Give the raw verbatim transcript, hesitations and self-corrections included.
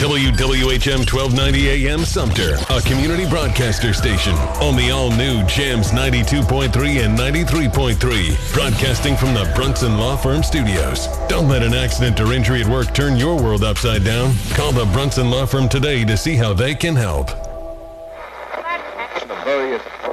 W W H M twelve ninety A M Sumter, a community broadcaster station on the all-new Jams ninety-two point three and ninety-three point three, broadcasting from the Brunson Law Firm Studios. Don't let an accident or injury at work turn your world upside down. Call the Brunson Law Firm today to see how they can help. The